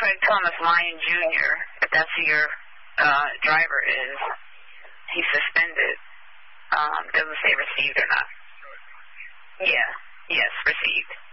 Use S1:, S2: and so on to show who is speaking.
S1: Craig Thomas Lyon Jr., if that's who your driver is, he's suspended. Doesn't say received or not. Yeah. Yes, received.